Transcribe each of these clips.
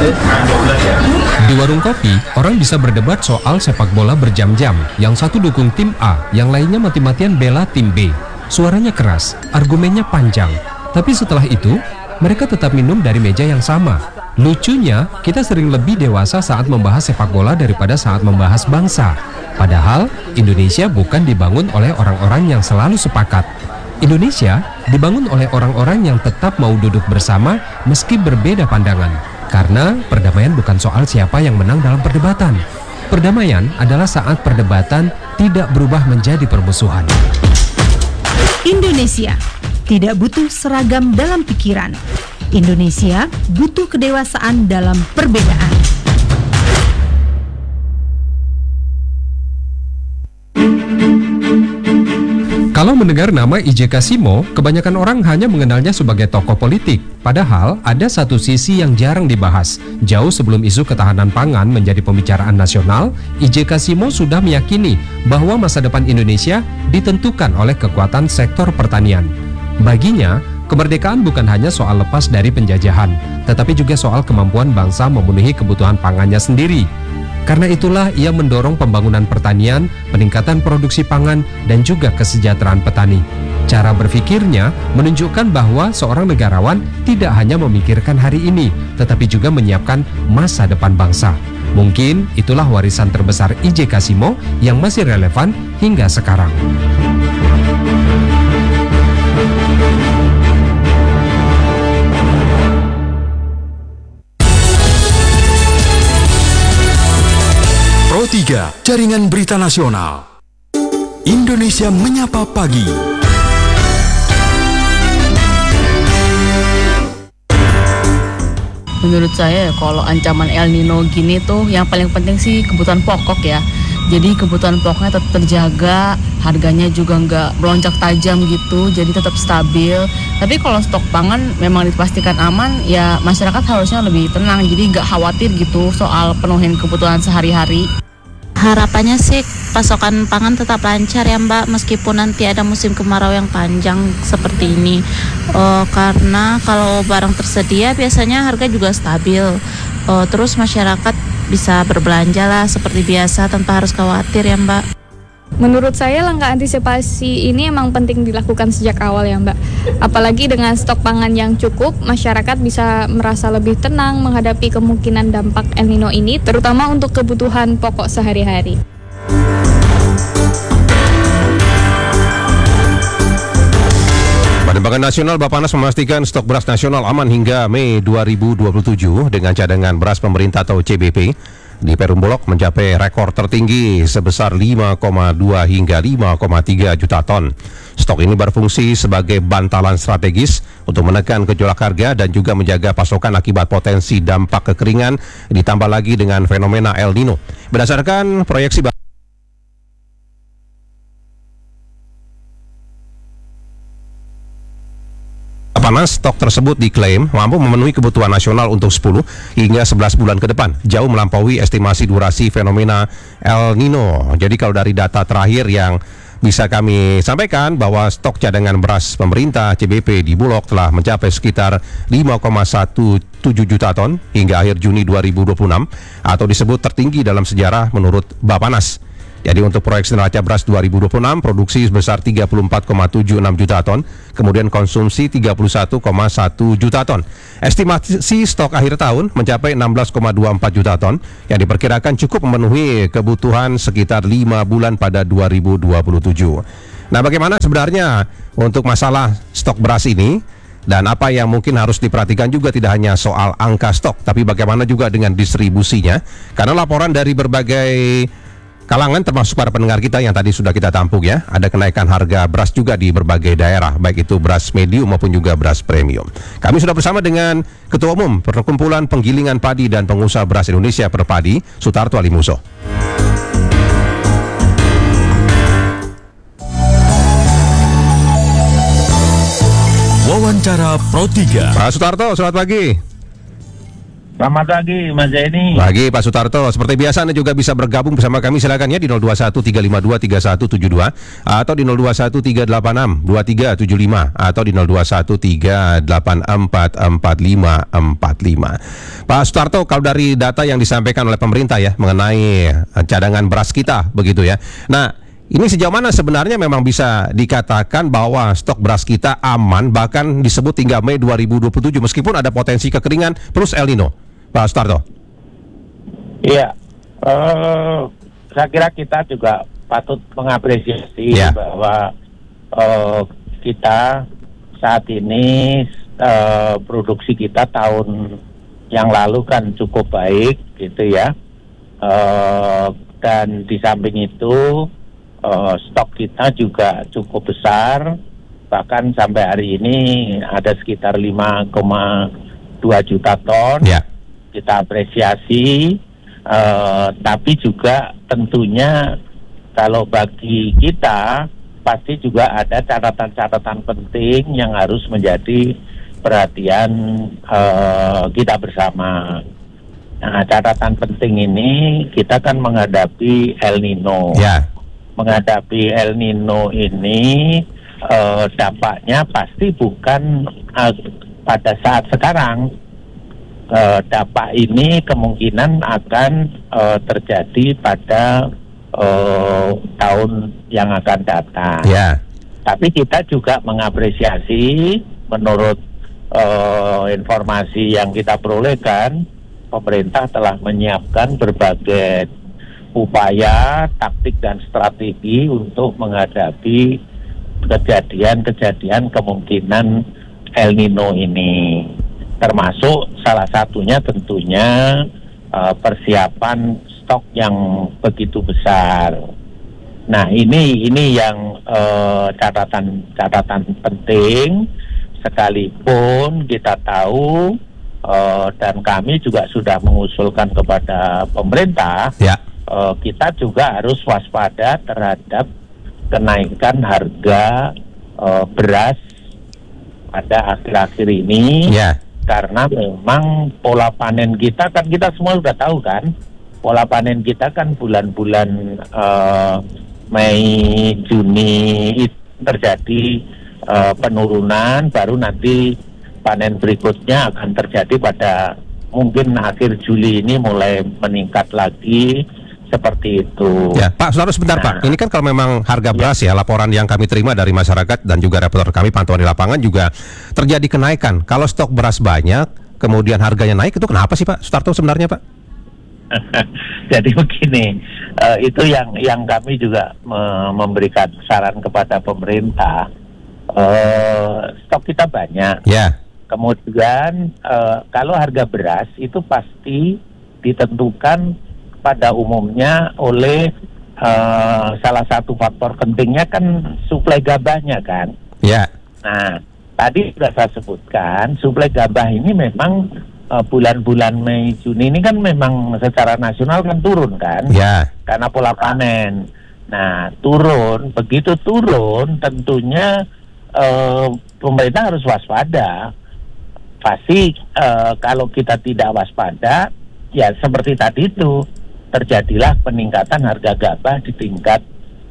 Di warung kopi, orang bisa berdebat soal sepak bola berjam-jam. Yang satu dukung tim A, yang lainnya mati-matian bela tim B. Suaranya keras, argumennya panjang. Tapi setelah itu, mereka tetap minum dari meja yang sama. Lucunya, kita sering lebih dewasa saat membahas sepak bola daripada saat membahas bangsa. Padahal, Indonesia bukan dibangun oleh orang-orang yang selalu sepakat. Indonesia dibangun oleh orang-orang yang tetap mau duduk bersama meski berbeda pandangan. Karena perdamaian bukan soal siapa yang menang dalam perdebatan. Perdamaian adalah saat perdebatan tidak berubah menjadi permusuhan. Indonesia tidak butuh seragam dalam pikiran. Indonesia butuh kedewasaan dalam perbedaan. Kalau mendengar nama I.J. Kasimo, kebanyakan orang hanya mengenalnya sebagai tokoh politik. Padahal ada satu sisi yang jarang dibahas. Jauh sebelum isu ketahanan pangan menjadi pembicaraan nasional, I.J. Kasimo sudah meyakini bahwa masa depan Indonesia ditentukan oleh kekuatan sektor pertanian. Baginya, kemerdekaan bukan hanya soal lepas dari penjajahan, tetapi juga soal kemampuan bangsa memenuhi kebutuhan pangannya sendiri. Karena itulah ia mendorong pembangunan pertanian, peningkatan produksi pangan, dan juga kesejahteraan petani. Cara berpikirnya menunjukkan bahwa seorang negarawan tidak hanya memikirkan hari ini, tetapi juga menyiapkan masa depan bangsa. Mungkin itulah warisan terbesar I.J. Kasimo yang masih relevan hingga sekarang. Pro 3, Jaringan Berita Nasional. Indonesia Menyapa Pagi. Menurut saya kalau ancaman El Nino gini tuh yang paling penting sih kebutuhan pokok ya. Jadi kebutuhan pokoknya tetap terjaga, harganya juga nggak melonjak tajam gitu, jadi tetap stabil. Tapi kalau stok pangan memang dipastikan aman, ya masyarakat harusnya lebih tenang, jadi nggak khawatir gitu soal penuhin kebutuhan sehari-hari. Harapannya sih pasokan pangan tetap lancar ya Mbak, meskipun nanti ada musim kemarau yang panjang seperti ini. Karena kalau barang tersedia biasanya harga juga stabil. Terus masyarakat bisa berbelanja lah seperti biasa tanpa harus khawatir ya Mbak. Menurut saya langkah antisipasi ini emang penting dilakukan sejak awal ya Mbak. Apalagi dengan stok pangan yang cukup, masyarakat bisa merasa lebih tenang menghadapi kemungkinan dampak El Nino ini, terutama untuk kebutuhan pokok sehari-hari. Badan Pangan Nasional Bappenas memastikan stok beras nasional aman hingga Mei 2027 dengan cadangan beras pemerintah atau CBP di Perum Bulog mencapai rekor tertinggi sebesar 5,2 hingga 5,3 juta ton. Stok ini berfungsi sebagai bantalan strategis untuk menekan gejolak harga dan juga menjaga pasokan akibat potensi dampak kekeringan, ditambah lagi dengan fenomena El Nino. Berdasarkan proyeksi Bappenas, stok tersebut diklaim mampu memenuhi kebutuhan nasional untuk 10 hingga 11 bulan ke depan, jauh melampaui estimasi durasi fenomena El Nino. Jadi kalau dari data terakhir yang bisa kami sampaikan bahwa stok cadangan beras pemerintah CBP di Bulog telah mencapai sekitar 5,17 juta ton hingga akhir Juni 2026 atau disebut tertinggi dalam sejarah menurut Bappenas. Jadi untuk proyeksi neraca beras 2026 produksi sebesar 34,76 juta ton, kemudian konsumsi 31,1 juta ton. Estimasi stok akhir tahun mencapai 16,24 juta ton yang diperkirakan cukup memenuhi kebutuhan sekitar 5 bulan pada 2027. Nah, bagaimana sebenarnya untuk masalah stok beras ini? Dan apa yang mungkin harus diperhatikan juga tidak hanya soal angka stok, tapi bagaimana juga dengan distribusinya. Karena laporan dari berbagai kalangan termasuk para pendengar kita yang tadi sudah kita tampung ya, ada kenaikan harga beras juga di berbagai daerah, baik itu beras medium maupun juga beras premium. Kami sudah bersama dengan Ketua Umum Perkumpulan Penggilingan Padi dan Pengusaha Beras Indonesia Perpadi, Sutarto Alimuso. Wawancara Pro 3. Pak Sutarto, selamat pagi. Selamat pagi Mas Zaini. Pagi Pak Sutarto. Seperti biasa Anda juga bisa bergabung bersama kami, silakan ya di 0213523172 atau di 0213862375 atau di 0213844545. Pak Sutarto, kalau dari data yang disampaikan oleh pemerintah ya mengenai cadangan beras kita begitu ya. Nah, ini sejauh mana sebenarnya memang bisa dikatakan bahwa stok beras kita aman, bahkan disebut hingga Mei 2027 meskipun ada potensi kekeringan plus El Nino, Pak Sutarto? Iya, saya kira kita juga patut mengapresiasi bahwa kita saat ini produksi kita tahun yang lalu kan cukup baik gitu ya, dan di samping itu stok kita juga cukup besar, bahkan sampai hari ini ada sekitar 5,2 juta ton. Kita apresiasi, tapi juga tentunya kalau bagi kita pasti juga ada catatan-catatan penting yang harus menjadi perhatian kita bersama. Nah, catatan penting ini kita kan menghadapi El Nino. Menghadapi El Nino ini dampaknya pasti bukan pada saat sekarang. Dampak ini kemungkinan akan terjadi pada tahun yang akan datang. Tapi kita juga mengapresiasi, menurut informasi yang kita perolehkan, pemerintah telah menyiapkan berbagai upaya, taktik dan strategi untuk menghadapi kejadian-kejadian kemungkinan El Nino ini. Termasuk salah satunya tentunya persiapan stok yang begitu besar. Nah, ini yang catatan penting, sekalipun kita tahu dan kami juga sudah mengusulkan kepada pemerintah, kita juga harus waspada terhadap kenaikan harga beras pada akhir-akhir ini. Karena memang pola panen kita kan, kita semua sudah tahu kan, pola panen kita kan bulan-bulan Mei, Juni terjadi penurunan, baru nanti panen berikutnya akan terjadi pada mungkin akhir Juli ini mulai meningkat lagi. Seperti itu. Pak Sutarto, sebentar Pak. Ini kan kalau memang harga beras ya, laporan yang kami terima dari masyarakat dan juga reporter kami pantauan di lapangan juga terjadi kenaikan. Kalau stok beras banyak, kemudian harganya naik, itu kenapa sih Pak Sutarto sebenarnya Pak? Jadi begini, itu yang kami juga memberikan saran kepada pemerintah. Stok kita banyak. Kemudian kalau harga beras itu pasti ditentukan pada umumnya oleh salah satu faktor pentingnya kan suplai gabahnya kan. Nah, tadi sudah saya sebutkan, suplai gabah ini memang bulan-bulan Mei Juni ini kan memang secara nasional kan turun kan, karena pola panen. Nah, begitu turun tentunya pemerintah harus waspada. Pasti kalau kita tidak waspada, ya seperti tadi itu, terjadilah peningkatan harga gabah di tingkat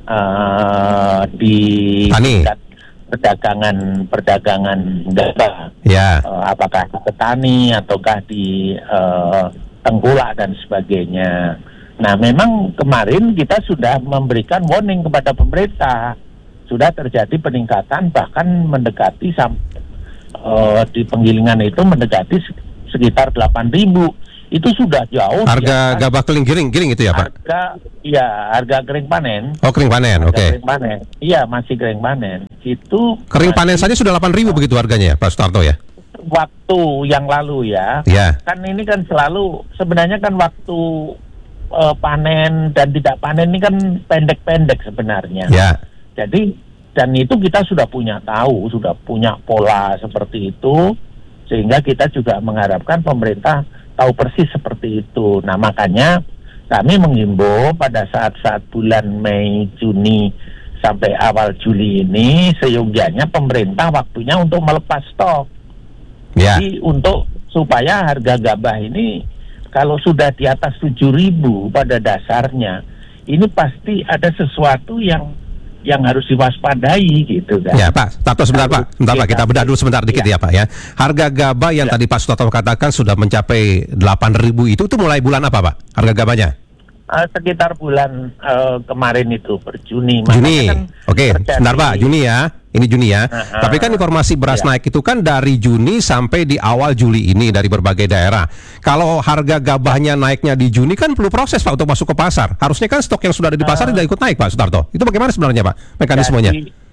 tingkat perdagangan gabah. Apakah di petani ataukah di tengkulak dan sebagainya. Nah, memang kemarin kita sudah memberikan warning kepada pemerintah, sudah terjadi peningkatan bahkan mendekati di penggilingan itu mendekati sekitar 8.000. Itu sudah jauh. Harga gabah giling itu ya Pak? Harga kering panen. Oh, kering panen, oke. Kering panen. Iya, masih kering panen. Itu kering panen saja sudah 8.000 begitu harganya ya Pak Sutarto ya? Waktu yang lalu ya. Kan ini kan selalu sebenarnya kan waktu panen dan tidak panen ini kan pendek-pendek sebenarnya. Jadi dan itu kita sudah punya pola seperti itu, sehingga kita juga mengharapkan pemerintah tahu persis seperti itu. Nah, makanya kami menghimbau pada saat-saat bulan Mei, Juni sampai awal Juli ini, seyogianya pemerintah waktunya untuk melepas stok. Jadi untuk supaya harga gabah ini kalau sudah di atas 7.000 pada dasarnya, ini pasti ada sesuatu yang harus diwaspadai gitu kan. Ya Pak, Tarto sebentar Pak, kita bedah dulu sebentar dikit ya Pak ya. Harga gabah yang tadi Pak Sutarto katakan sudah mencapai 8.000 itu mulai bulan apa Pak? Harga gabahnya? Sekitar bulan kemarin itu per Juni. Juni, Kan oke, sebentar Pak, Juni ya. Ini Juni ya. Tapi kan informasi beras ya. naik itu kan dari Juni sampai di awal Juli ini dari berbagai daerah. Kalau harga gabahnya naiknya di Juni kan perlu proses Pak untuk masuk ke pasar. Harusnya kan stok yang sudah ada di pasar tidak ikut naik Pak Sutarto. Itu bagaimana sebenarnya Pak mekanismenya?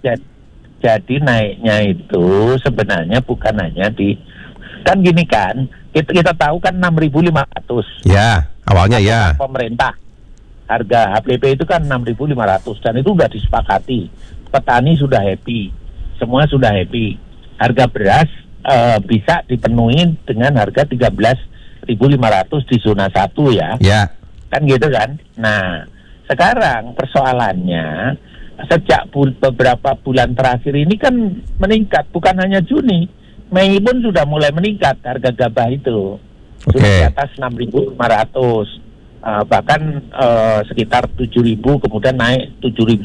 Jadi naiknya itu sebenarnya bukan hanya di, kan gini kan, kita tahu kan 6.500. Ya, awalnya ya. Pemerintah. Harga HPP itu kan 6.500 dan itu sudah disepakati. Petani sudah happy, semua sudah happy. Harga beras bisa dipenuhi dengan harga 13.500 di zona 1 ya. Ya. Kan gitu kan. Nah, sekarang persoalannya sejak beberapa bulan terakhir ini kan meningkat, bukan hanya Juni, Mei pun sudah mulai meningkat harga gabah itu. Sudah di atas 6.500. Bahkan sekitar 7.000, kemudian naik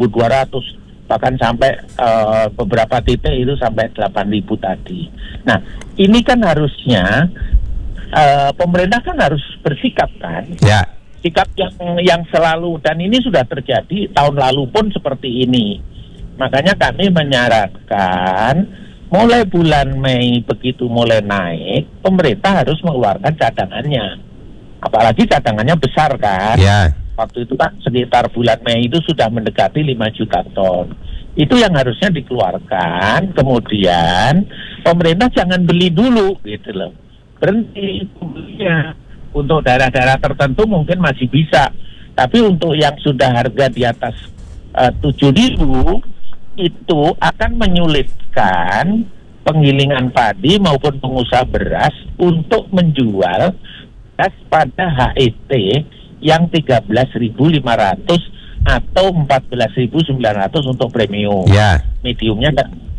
7.200, bahkan sampai beberapa titik itu sampai 8.000 tadi. Nah, ini kan harusnya pemerintah kan harus bersikap kan, sikap yang selalu, dan ini sudah terjadi tahun lalu pun seperti ini. Makanya kami menyarankan mulai bulan Mei begitu mulai naik, pemerintah harus mengeluarkan cadangannya. Apalagi cadangannya besar kan. Waktu itu kan sekitar bulan Mei itu sudah mendekati 5 juta ton. Itu yang harusnya dikeluarkan. Kemudian pemerintah jangan beli dulu gitu loh. Berhenti belinya. Untuk daerah-daerah tertentu mungkin masih bisa. Tapi untuk yang sudah harga di atas 7.000 itu akan menyulitkan penggilingan padi maupun pengusaha beras untuk menjual pada HET yang 13.500 atau 14.900 untuk premium. Mediumnya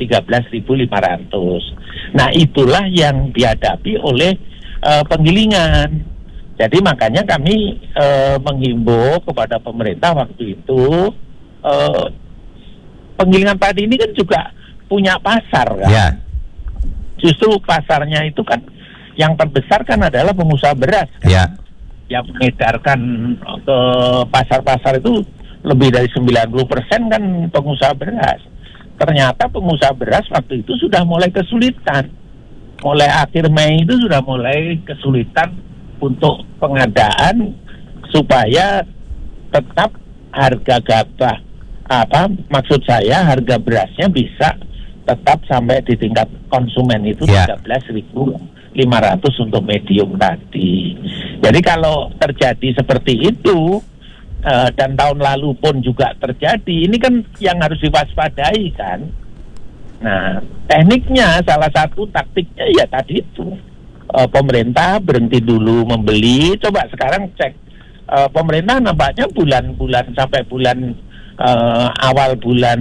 13.500. Nah, itulah yang dihadapi oleh penggilingan. Jadi makanya kami menghimbau kepada pemerintah waktu itu, penggilingan padi ini kan juga punya pasar kan. Justru pasarnya itu kan yang terbesar kan adalah pengusaha beras kan? Yang mengedarkan ke pasar-pasar itu lebih dari 90% kan pengusaha beras. Ternyata pengusaha beras waktu itu sudah mulai kesulitan. Mulai akhir Mei itu sudah mulai kesulitan untuk pengadaan supaya tetap harga gabah, maksud saya harga berasnya bisa tetap sampai di tingkat konsumen itu 13.500 untuk medium tadi. Jadi kalau terjadi seperti itu dan tahun lalu pun juga terjadi, ini kan yang harus diwaspadai kan. Nah, tekniknya salah satu taktiknya ya tadi itu, pemerintah berhenti dulu membeli. Coba sekarang cek pemerintah nampaknya bulan-bulan sampai bulan awal bulan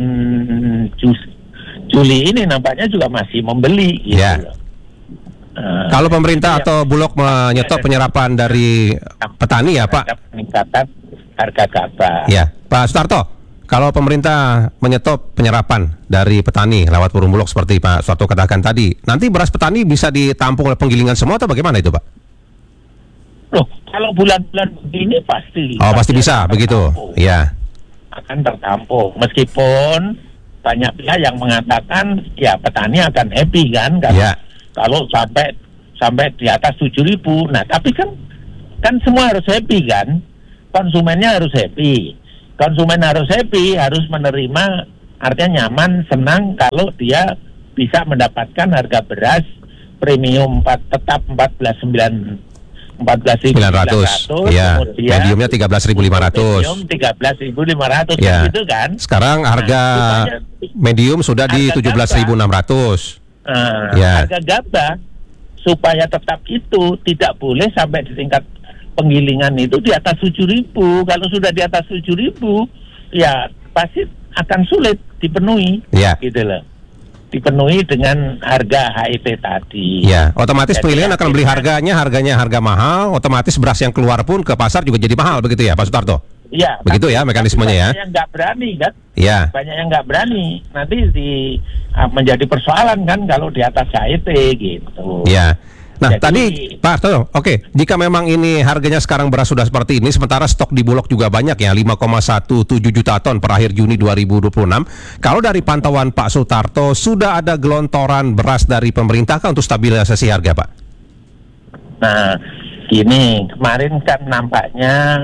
Juli ini nampaknya juga masih membeli gitu. Kalau pemerintah atau Bulog menyetop penyerapan dari petani ya Pak? Peningkatan harga gabah. Pak Sutarto, kalau pemerintah menyetop penyerapan dari petani lewat Perum Bulog seperti Pak Sutarto katakan tadi, nanti beras petani bisa ditampung oleh penggilingan semua atau bagaimana itu Pak? Loh, kalau bulan-bulan begini pasti. Pasti bisa begitu. Akan tertampung. Meskipun banyak pihak yang mengatakan ya petani akan happy kan kalau sampai di atas 7.000. Nah, tapi kan semua harus happy kan. Konsumennya harus happy. Konsumen harus happy, harus menerima, artinya nyaman, senang kalau dia bisa mendapatkan harga beras premium tetap 14.900, mediumnya 13.500. Medium 13.500 gitu kan. Sekarang harga medium sudah di 17.600. Harga gabah supaya tetap itu tidak boleh sampai di tingkat penggilingan itu di atas 7.000. Kalau sudah di atas 7.000 ya pasti akan sulit dipenuhi gitu loh. dipenuhi dengan harga HET tadi. Ya, otomatis Jadi pilihan akan beli harganya harga mahal, otomatis beras yang keluar pun ke pasar juga jadi mahal begitu ya, Pak Sutarto? Iya. Begitu ya mekanismenya ya. Banyak yang nggak berani kan? Iya. Banyak yang nggak berani. Nanti menjadi persoalan kan kalau di atas HET gitu. Iya. Nah, Jadi, tadi Pak Arto, oke, jika memang ini harganya sekarang beras sudah seperti ini, sementara stok di Bulog juga banyak ya, 5,17 juta ton per akhir Juni 2026. Kalau dari pantauan Pak Sutarto, sudah ada gelontoran beras dari pemerintah kan untuk stabilisasi harga, Pak? Nah, gini, kemarin kan nampaknya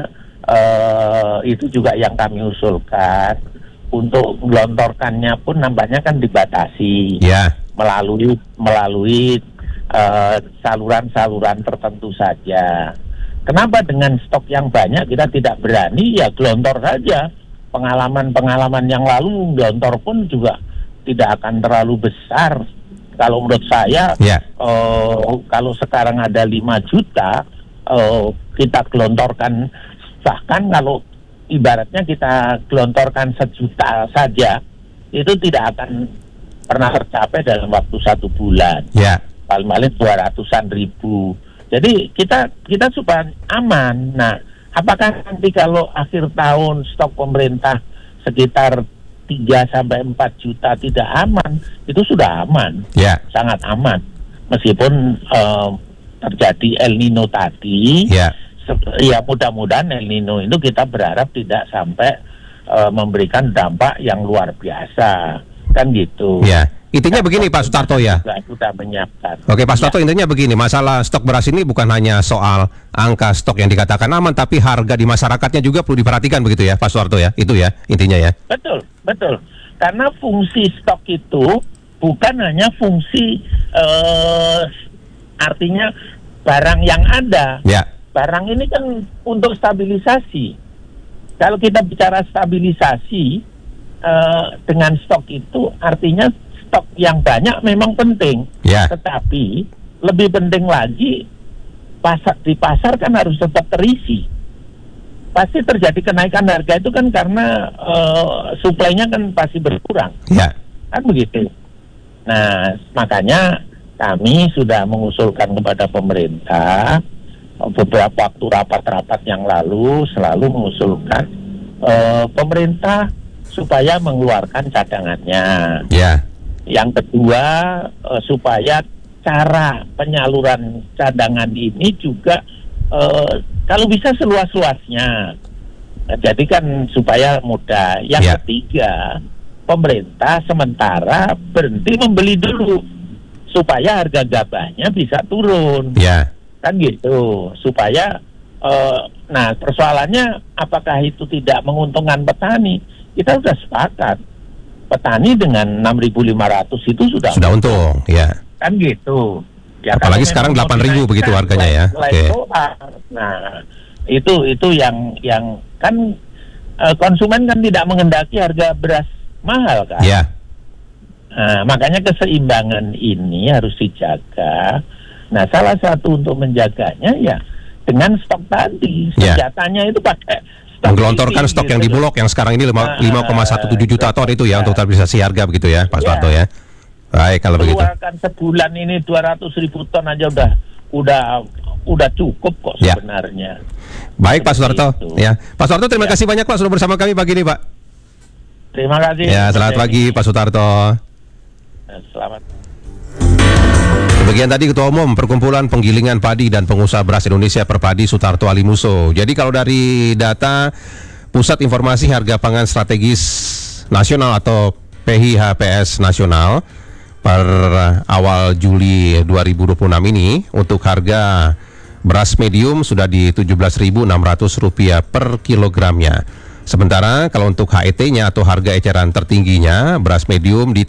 itu juga yang kami usulkan, untuk gelontorkannya pun nampaknya kan dibatasi. Ya. Melalui saluran-saluran tertentu saja. Kenapa dengan stok yang banyak kita tidak berani? Ya gelontor saja. Pengalaman yang lalu gelontor pun juga tidak akan terlalu besar. Kalau menurut saya, kalau sekarang ada 5 juta, kita gelontorkan, bahkan kalau ibaratnya kita gelontorkan 1 juta saja, itu tidak akan pernah tercapai dalam waktu 1 bulan. Ya. Paling 200-an ribu. Jadi kita supaya aman. Nah, apakah nanti kalau akhir tahun stok pemerintah sekitar 3-4 juta tidak aman? Itu sudah aman. Ya. Sangat aman. Meskipun terjadi El Nino tadi. Ya. Ya mudah-mudahan El Nino itu kita berharap tidak sampai memberikan dampak yang luar biasa. Kan gitu. Ya. Intinya begini Pak Sutarto ya. Sudah menyiapkan. Oke Pak Sutarto, intinya begini, masalah stok beras ini bukan hanya soal angka stok yang dikatakan aman, tapi harga di masyarakatnya juga perlu diperhatikan begitu ya Pak Sutarto ya. Itu ya intinya ya. Betul. Karena fungsi stok itu bukan hanya fungsi artinya barang yang ada. Ya. Barang ini kan untuk stabilisasi. Kalau kita bicara stabilisasi dengan stok itu artinya stok yang banyak memang penting, tetapi lebih penting lagi di pasar kan harus tetap terisi. Pasti terjadi kenaikan harga itu kan karena suplainya kan pasti berkurang, kan begitu. Nah, makanya kami sudah mengusulkan kepada pemerintah beberapa waktu rapat-rapat yang lalu selalu mengusulkan pemerintah supaya mengeluarkan cadangannya. Yang kedua, supaya cara penyaluran cadangan ini juga kalau bisa seluas-luasnya. Nah, jadi kan supaya mudah. Yang ketiga, pemerintah sementara berhenti membeli dulu supaya harga gabahnya bisa turun. Kan gitu. Supaya nah persoalannya apakah itu tidak menguntungkan petani? Kita sudah sepakat. Petani dengan 6.500 itu sudah untung, ya. Kan gitu. Ya, apalagi sekarang 8.000 begitu harganya ya. Oke. Nah, itu yang kan konsumen kan tidak menghendaki harga beras mahal kan. Nah, makanya keseimbangan ini harus dijaga. Nah, salah satu untuk menjaganya ya dengan stok tadi. Senjatanya itu pakai menggelontorkan stok yang di Bulog yang sekarang ini 5,17 juta ton itu ya untuk stabilisasi harga begitu ya Pak Sutarto ya. Baik kalau begitu. Keluarkan sebulan ini 200.000 ton aja udah cukup kok sebenarnya. Baik Pak Sutarto ya. Pak Sutarto terima kasih banyak Pak sudah bersama kami pagi ini Pak. Terima kasih. Ya, selamat pagi Pak Sutarto. Selamat. Bagian tadi Ketua Umum Perkumpulan Penggilingan Padi dan Pengusaha Beras Indonesia Perpadi Sutarto Alimuso. Jadi kalau dari data Pusat Informasi Harga Pangan Strategis Nasional atau PHPS Nasional per awal Juli 2026 ini untuk harga beras medium sudah di Rp17.600 per kilogramnya. Sementara kalau untuk HET-nya atau harga eceran tertingginya beras medium di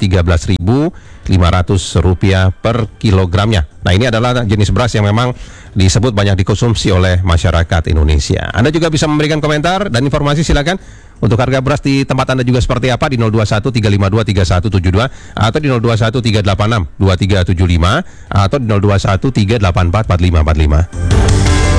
Rp13.500 per kilogramnya. Nah ini adalah jenis beras yang memang disebut banyak dikonsumsi oleh masyarakat Indonesia. Anda juga bisa memberikan komentar dan informasi silakan. Untuk harga beras di tempat Anda juga seperti apa di 021 352 3172 atau di 021 386 2375 atau di 021 384 4545.